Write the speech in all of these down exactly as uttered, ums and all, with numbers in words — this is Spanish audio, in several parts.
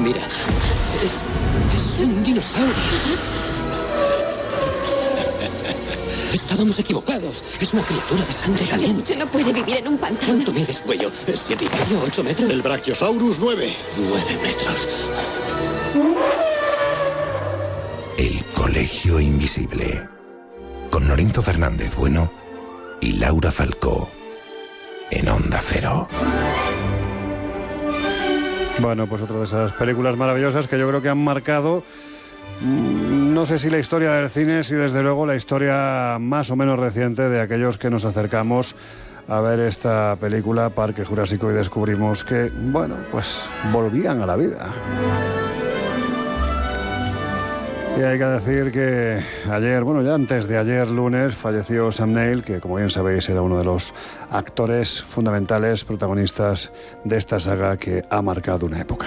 Mira, es, es un dinosaurio. Estábamos equivocados. Es una criatura de sangre caliente. No puede vivir en un pantano. ¿Cuánto mide su cuello? ¿Siete y medio? ¿Ocho metros? El Brachiosaurus nueve. Nueve metros. El Colegio Invisible. Con Lorenzo Fernández Bueno y Laura Falcó. En Onda Cero. Bueno, pues otra de esas películas maravillosas que yo creo que han marcado, no sé si la historia del cine, si desde luego la historia más o menos reciente de aquellos que nos acercamos a ver esta película Parque Jurásico y descubrimos que, bueno, pues volvían a la vida. Y hay que decir que ayer, bueno, ya antes de ayer lunes, falleció Sam Neill, que como bien sabéis era uno de los actores fundamentales, protagonistas de esta saga que ha marcado una época.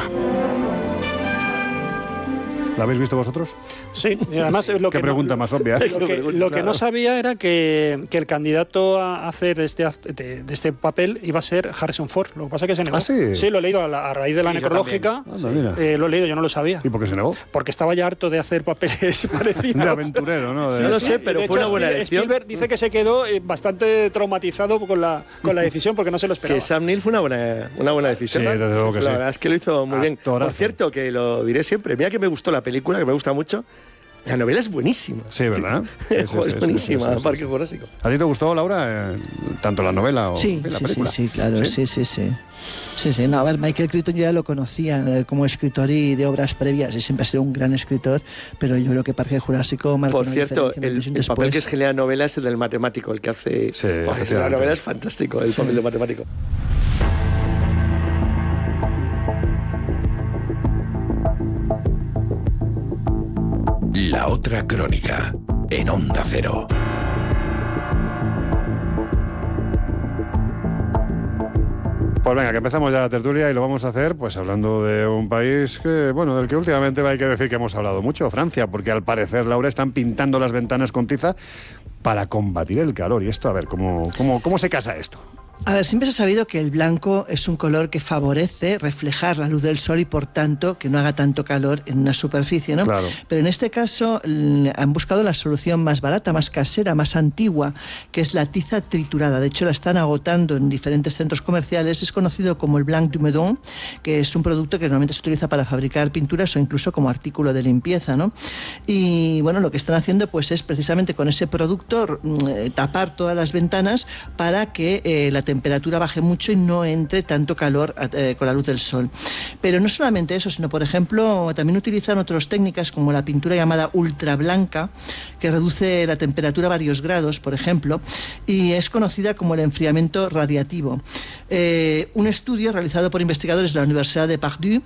¿La habéis visto vosotros? Sí, y además lo Qué que pregunta no, más obvia. Lo que, lo que no sabía era que, que el candidato a hacer este, de, de este papel iba a ser Harrison Ford. Lo que pasa es que se negó. ¿Ah, sí? Sí, lo he leído a, la, a raíz de la Sí, necrológica. Anda, mira. Eh, lo he leído, yo no lo sabía. ¿Y por qué se negó? Porque estaba ya harto de hacer papeles parecidos. De aventurero, ¿no? De... Sí, no sé, pero De fue hecho, una buena Spiel- elección. Spielberg dice que se quedó eh, bastante traumatizado con la, con la decisión porque no se lo esperaba. Que Sam Neill fue una buena, una buena decisión. Sí, ¿no? desde luego que La sí. verdad es que lo hizo muy bien. Actorazo. Por cierto, que lo diré siempre, mira que me gustó la película, que me gusta mucho. La novela es buenísima. Sí, ¿verdad? Sí, sí, es sí, buenísima, sí, sí, sí. Parque Jurásico. ¿A ti te gustó, Laura, eh, tanto la novela o Sí, en fin, la sí, película? sí, sí, claro, sí, sí, sí. Sí, sí, no, a ver, Michael Crichton yo ya lo conocía eh, como escritor y de obras previas, y siempre ha sido un gran escritor, pero yo creo que Parque Jurásico marcó Por una cierto, diferencia en el, antes y un el papel después. que es genial en la novela es el del matemático, el que hace... Sí, Buah, la efectivamente. novela es fantástico, el Sí. papel de matemático. La otra crónica. En Onda Cero. Pues venga, que empezamos ya la tertulia y lo vamos a hacer pues hablando de un país que, bueno, del que últimamente hay que decir que hemos hablado mucho, Francia, porque al parecer, Laura, están pintando las ventanas con tiza para combatir el calor. Y esto, a ver, ¿cómo, cómo, cómo se casa esto? A ver, siempre se ha sabido que el blanco es un color que favorece reflejar la luz del sol y, por tanto, que no haga tanto calor en una superficie, ¿no? Claro. Pero en este caso l- han buscado la solución más barata, más casera, más antigua, que es la tiza triturada. De hecho, la están agotando en diferentes centros comerciales. Es conocido como el Blanc du Meudon, que es un producto que normalmente se utiliza para fabricar pinturas o incluso como artículo de limpieza, ¿no? Y, bueno, lo que están haciendo pues es precisamente con ese producto mm, tapar todas las ventanas para que eh, la temperatura baje mucho y no entre tanto calor eh, con la luz del sol. Pero no solamente eso, sino, por ejemplo, también utilizan otras técnicas como la pintura llamada ultrablanca, que reduce la temperatura a varios grados, por ejemplo, y es conocida como el enfriamiento radiativo. Eh, un estudio realizado por investigadores de la Universidad de Purdue,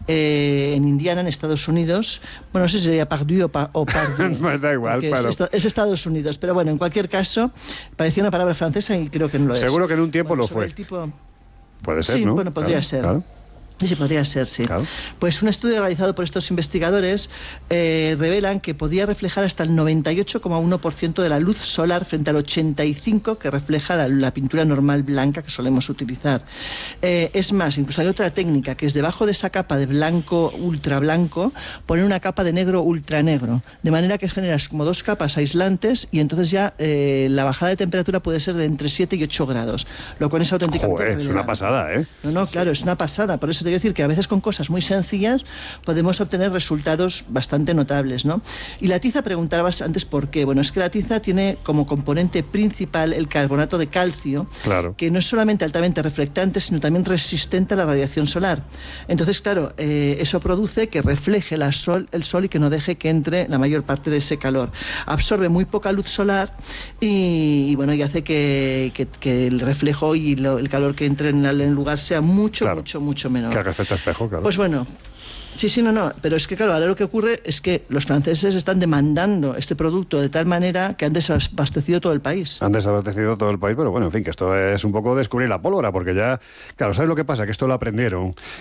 eh, en Indiana, en Estados Unidos, bueno, no sé si sería Purdue o, pa, o Purdue, Pues da igual, porque pero... es, es Estados Unidos, pero bueno, en cualquier caso, parecía una palabra francesa y creo que no lo es. Seguro que en un tiempo Bueno, lo sobre fue. el tipo... Puede ser, Sí, ¿no? bueno, podría Claro, ser. claro. Sí, podría ser, sí. Claro. Pues un estudio realizado por estos investigadores eh, revelan que podía reflejar hasta el noventa y ocho coma uno por ciento de la luz solar frente al ochenta y cinco por ciento que refleja la, la pintura normal blanca que solemos utilizar. Eh, es más, incluso hay otra técnica que es debajo de esa capa de blanco ultra blanco poner una capa de negro ultra negro, de manera que generas como dos capas aislantes y entonces ya eh, la bajada de temperatura puede ser de entre siete y ocho grados, lo cual es auténticamente Joder, es una relevante. pasada, ¿eh? No, no, claro, es una pasada. Por eso te quiero decir que a veces con cosas muy sencillas podemos obtener resultados bastante notables, ¿no? Y la tiza, preguntabas antes por qué. Bueno, es que la tiza tiene como componente principal el carbonato de calcio, Claro. que no es solamente altamente reflectante, sino también resistente a la radiación solar. Entonces, claro, eh, eso produce que refleje la sol, el sol y que no deje que entre la mayor parte de ese calor. Absorbe muy poca luz solar y, y bueno, y hace que, que, que el reflejo y lo, el calor que entre en el, en el lugar sea mucho, Claro. mucho, mucho menor. Que haga efecto espejo, claro. Pues bueno, sí, sí, no, no, pero es que claro, ahora lo que ocurre es que los franceses están demandando este producto de tal manera que han desabastecido todo el país. Han desabastecido todo el país, pero bueno, en fin, que esto es un poco descubrir la pólvora, porque ya, claro, ¿sabes lo que pasa? Que esto lo aprendieron